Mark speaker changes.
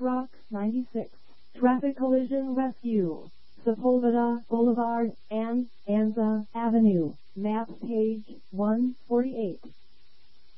Speaker 1: Rock 96. Traffic collision rescue. Sepulveda Boulevard and Anza Avenue. Map page 148.